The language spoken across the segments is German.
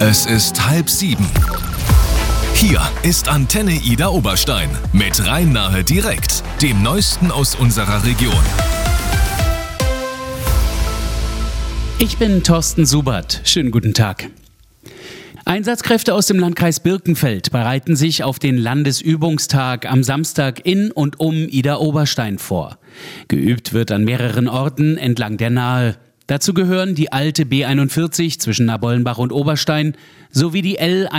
Es ist 6:30. Hier ist Antenne Ida Oberstein mit Rhein-Nahe direkt, dem Neuesten aus unserer Region. Ich bin Thorsten Subert. Schönen guten Tag. Einsatzkräfte aus dem Landkreis Birkenfeld bereiten sich auf den Landesübungstag am Samstag in und um Ida Oberstein vor. Geübt wird an mehreren Orten entlang der Nahe. Dazu gehören die alte B41 zwischen Nabollenbach und Oberstein sowie die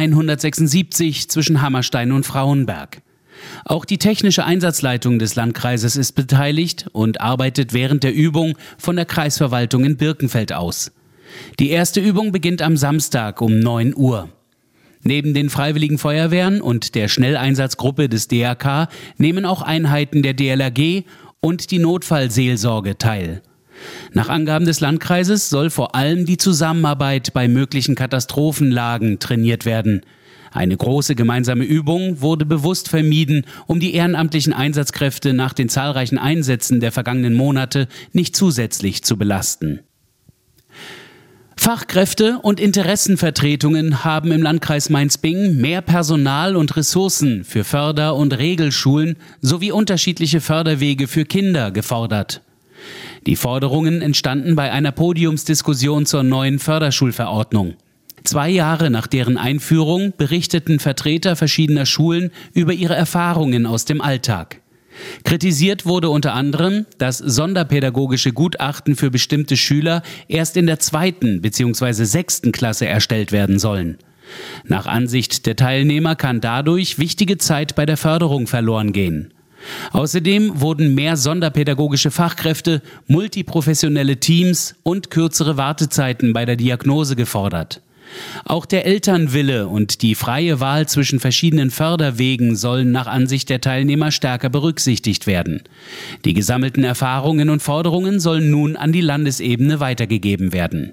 L176 zwischen Hammerstein und Frauenberg. Auch die technische Einsatzleitung des Landkreises ist beteiligt und arbeitet während der Übung von der Kreisverwaltung in Birkenfeld aus. Die erste Übung beginnt am Samstag um 9 Uhr. Neben den Freiwilligen Feuerwehren und der Schnelleinsatzgruppe des DRK nehmen auch Einheiten der DLRG und die Notfallseelsorge teil. Nach Angaben des Landkreises soll vor allem die Zusammenarbeit bei möglichen Katastrophenlagen trainiert werden. Eine große gemeinsame Übung wurde bewusst vermieden, um die ehrenamtlichen Einsatzkräfte nach den zahlreichen Einsätzen der vergangenen Monate nicht zusätzlich zu belasten. Fachkräfte und Interessenvertretungen haben im Landkreis Mainz-Bingen mehr Personal und Ressourcen für Förder- und Regelschulen sowie unterschiedliche Förderwege für Kinder gefordert. Die Forderungen entstanden bei einer Podiumsdiskussion zur neuen Förderschulverordnung. 2 Jahre nach deren Einführung berichteten Vertreter verschiedener Schulen über ihre Erfahrungen aus dem Alltag. Kritisiert wurde unter anderem, dass sonderpädagogische Gutachten für bestimmte Schüler erst in der 2. bzw. 6. Klasse erstellt werden sollen. Nach Ansicht der Teilnehmer kann dadurch wichtige Zeit bei der Förderung verloren gehen. Außerdem wurden mehr sonderpädagogische Fachkräfte, multiprofessionelle Teams und kürzere Wartezeiten bei der Diagnose gefordert. Auch der Elternwille und die freie Wahl zwischen verschiedenen Förderwegen sollen nach Ansicht der Teilnehmer stärker berücksichtigt werden. Die gesammelten Erfahrungen und Forderungen sollen nun an die Landesebene weitergegeben werden.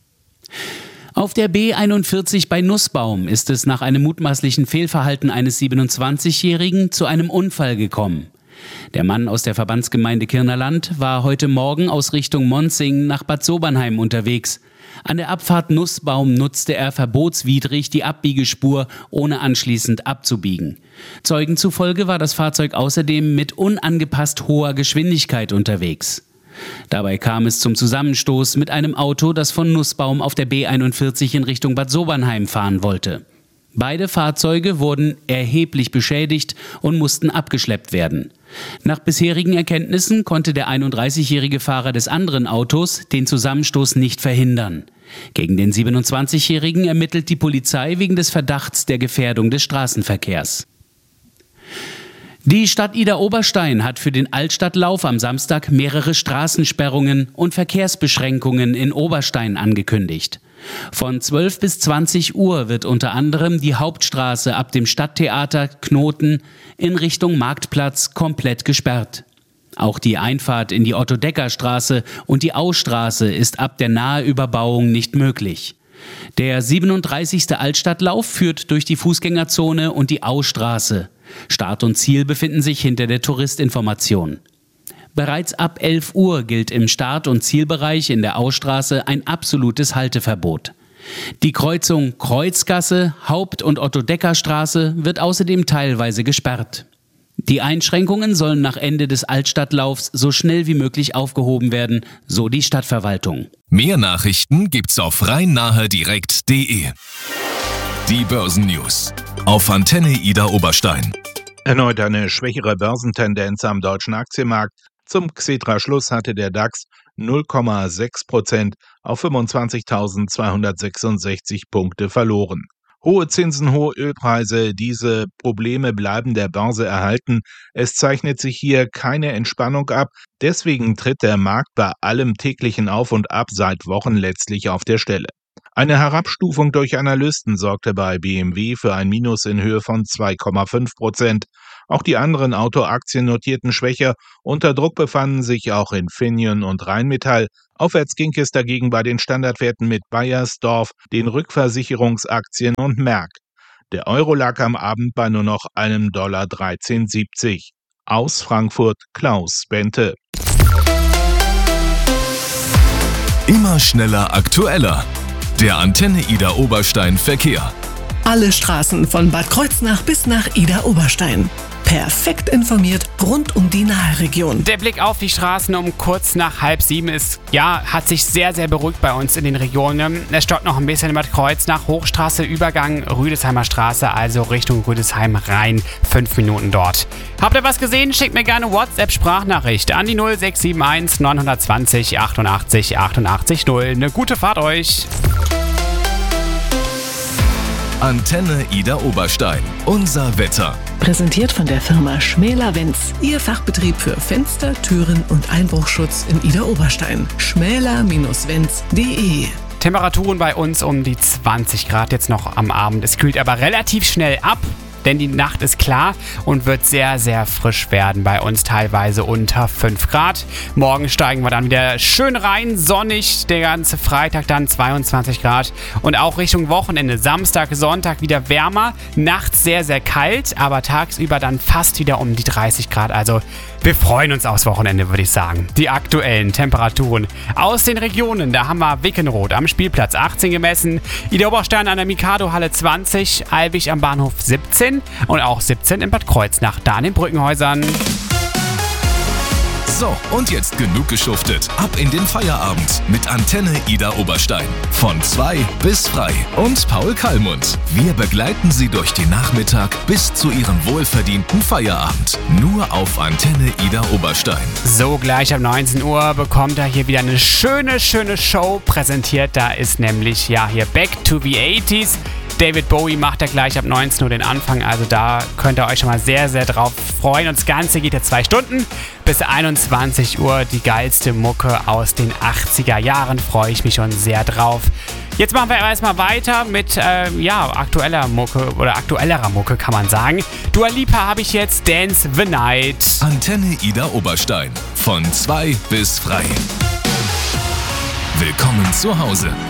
Auf der B41 bei Nussbaum ist es nach einem mutmaßlichen Fehlverhalten eines 27-Jährigen zu einem Unfall gekommen. Der Mann aus der Verbandsgemeinde Kirnerland war heute Morgen aus Richtung Monsingen nach Bad Sobernheim unterwegs. An der Abfahrt Nussbaum nutzte er verbotswidrig die Abbiegespur, ohne anschließend abzubiegen. Zeugen zufolge war das Fahrzeug außerdem mit unangepasst hoher Geschwindigkeit unterwegs. Dabei kam es zum Zusammenstoß mit einem Auto, das von Nussbaum auf der B41 in Richtung Bad Sobernheim fahren wollte. Beide Fahrzeuge wurden erheblich beschädigt und mussten abgeschleppt werden. Nach bisherigen Erkenntnissen konnte der 31-jährige Fahrer des anderen Autos den Zusammenstoß nicht verhindern. Gegen den 27-jährigen ermittelt die Polizei wegen des Verdachts der Gefährdung des Straßenverkehrs. Die Stadt Ida Oberstein hat für den Altstadtlauf am Samstag mehrere Straßensperrungen und Verkehrsbeschränkungen in Oberstein angekündigt. Von 12 bis 20 Uhr wird unter anderem die Hauptstraße ab dem Stadttheater Knoten in Richtung Marktplatz komplett gesperrt. Auch die Einfahrt in die Otto-Decker-Straße und die Austraße ist ab der Naheüberbauung nicht möglich. Der 37. Altstadtlauf führt durch die Fußgängerzone und die Austraße. Start und Ziel befinden sich hinter der Touristinformation. Bereits ab 11 Uhr gilt im Start- und Zielbereich in der Austraße ein absolutes Halteverbot. Die Kreuzung Kreuzgasse, Haupt- und Otto-Decker-Straße wird außerdem teilweise gesperrt. Die Einschränkungen sollen nach Ende des Altstadtlaufs so schnell wie möglich aufgehoben werden, so die Stadtverwaltung. Mehr Nachrichten gibt's auf rhein-nahe-direkt.de. Die Börsennews auf Antenne Ida Oberstein. Erneut eine schwächere Börsentendenz am deutschen Aktienmarkt. Zum Xetra-Schluss hatte der DAX 0,6% auf 25.266 Punkte verloren. Hohe Zinsen, hohe Ölpreise, diese Probleme bleiben der Börse erhalten. Es zeichnet sich hier keine Entspannung ab. Deswegen tritt der Markt bei allem täglichen Auf und Ab seit Wochen letztlich auf der Stelle. Eine Herabstufung durch Analysten sorgte bei BMW für ein Minus in Höhe von 2,5%. Auch die anderen Autoaktien notierten schwächer. Unter Druck befanden sich auch Infineon und Rheinmetall. Aufwärts ging es dagegen bei den Standardwerten mit Bayersdorf, den Rückversicherungsaktien und Merck. Der Euro lag am Abend bei nur noch einem $13,70. Aus Frankfurt Klaus Bente. Immer schneller, aktueller. Der Antenne Ida Oberstein Verkehr. Alle Straßen von Bad Kreuznach bis nach Ida Oberstein. Perfekt informiert rund um die Naheregion. Der Blick auf die Straßen um kurz nach 6:30 hat sich sehr, sehr beruhigt bei uns in den Regionen. Es stockt noch ein bisschen in Bad Kreuznach, Hochstraße, Übergang Rüdesheimer Straße, also Richtung Rüdesheim rein, 5 Minuten dort. Habt ihr was gesehen? Schickt mir gerne WhatsApp-Sprachnachricht an die 0671 920 88 88 0. Eine gute Fahrt euch! Antenne Ida Oberstein. Unser Wetter. Präsentiert von der Firma Schmäler-Wenz. Ihr Fachbetrieb für Fenster, Türen und Einbruchschutz in Ida Oberstein. schmäler-wenz.de. Temperaturen bei uns um die 20 Grad jetzt noch am Abend. Es kühlt aber relativ schnell ab, denn die Nacht ist klar und wird sehr, sehr frisch werden. Bei uns teilweise unter 5 Grad. Morgen steigen wir dann wieder schön rein, sonnig. Der ganze Freitag dann 22 Grad. Und auch Richtung Wochenende, Samstag, Sonntag wieder wärmer. Nachts sehr, sehr kalt, aber tagsüber dann fast wieder um die 30 Grad. Also wir freuen uns aufs Wochenende, würde ich sagen. Die aktuellen Temperaturen aus den Regionen. Da haben wir Wickenroth am Spielplatz 18 gemessen. Ida Oberstein an der Mikado-Halle 20. Albig am Bahnhof 17. Und auch 17 in Bad Kreuznach, da an den Brückenhäusern. So, und jetzt genug geschuftet. Ab in den Feierabend mit Antenne Ida Oberstein. Von 2 bis frei. Und Paul Kallmund. Wir begleiten Sie durch den Nachmittag bis zu Ihrem wohlverdienten Feierabend. Nur auf Antenne Ida Oberstein. So, gleich ab 19 Uhr bekommt er hier wieder eine schöne Show präsentiert. Da ist nämlich hier Back to the 80s. David Bowie macht ja gleich ab 19 Uhr den Anfang, also da könnt ihr euch schon mal sehr, sehr drauf freuen. Und das Ganze geht ja 2 Stunden bis 21 Uhr. Die geilste Mucke aus den 80er Jahren, freue ich mich schon sehr drauf. Jetzt machen wir erstmal weiter mit aktuellerer Mucke, kann man sagen. Dua Lipa habe ich jetzt, Dance the Night. Antenne Ida Oberstein. Von 2 bis frei. Willkommen zu Hause.